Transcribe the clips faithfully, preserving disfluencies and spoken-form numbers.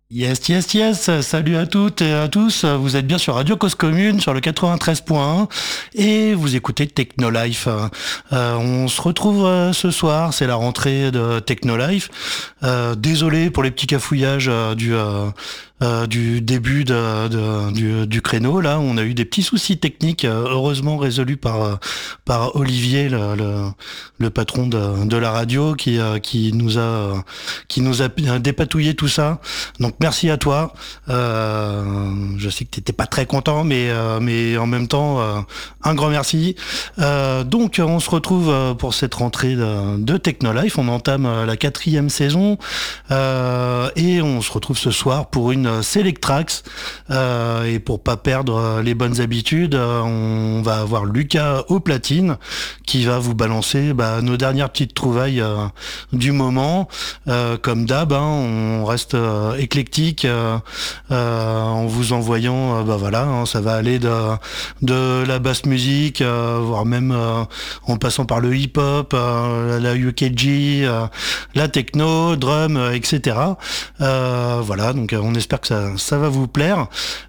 Yes, yes, yes. Salut à toutes et à tous. Vous êtes bien sur Radio Cause Commune, sur le quatre-vingt-treize point un et vous écoutez Technolife. Euh, on se retrouve euh, ce soir, c'est la rentrée de Technolife. Euh, désolé pour les petits cafouillages euh, du... Euh, euh, du début de, de- du, du créneau. Là, on a eu des petits soucis techniques, euh, heureusement résolus par euh, par Olivier, le, le, le patron de, de la radio, qui euh, qui nous a qui nous a dépatouillé tout ça. Donc merci à toi. Euh, je sais que t'étais pas très content, mais euh, mais en même temps, euh, un grand merci. Euh, donc on se retrouve euh, pour cette rentrée de, de Technolife. On entame euh, la quatrième saison euh, et on se retrouve ce soir pour une Selectrax. Euh, et pour pas perdre euh, les bonnes habitudes, euh, on va avoir Lucas au platine qui va vous balancer bah, nos dernières petites trouvailles euh, du moment. Euh, comme d'hab, hein, on reste euh, éclectique euh, euh, en vous envoyant, euh, bah voilà, hein, ça va aller de de la basse musique, euh, voire même euh, en passant par le hip-hop, euh, la U K G, euh, la techno, drum, euh, et cetera. Euh, voilà, donc euh, on espère que ça, ça va vous plaire.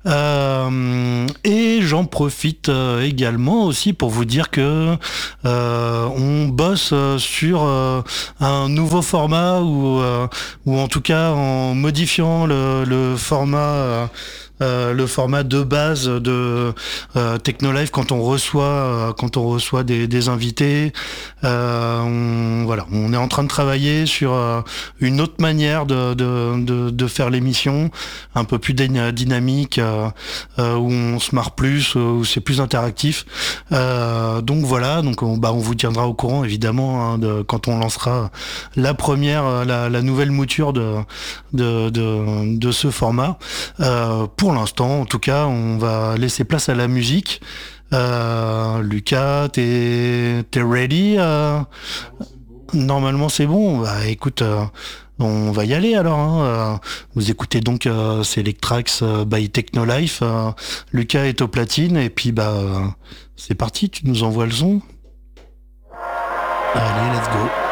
Euh, et j'en profite euh, également aussi pour vous dire que euh, on bosse euh, sur euh, un nouveau format ou euh, ou en tout cas en modifiant le, le format euh, euh, le format de base de euh, Technolife quand on reçoit euh, quand on reçoit des, des invités. Euh, on, voilà, on est en train de travailler sur euh, une autre manière de, de, de, de faire l'émission, un peu plus dyna- dynamique, euh, euh, où on se marre plus, où c'est plus interactif. Euh, donc voilà, donc on, bah, on vous tiendra au courant évidemment hein, de, quand on lancera la première, euh, la, la nouvelle mouture de, de, de, de ce format. Euh, pour l'instant, en tout cas, on va laisser place à la musique. Euh, Lucas, t'es t'es ready euh Normalement, c'est bon. Bah, écoute, euh, on va y aller alors. Hein. Euh, vous écoutez donc euh, c'est Electrax euh, by Technolife. Euh, Lucas est au platine et puis bah euh, c'est parti. Tu nous envoies le son. Allez, let's go.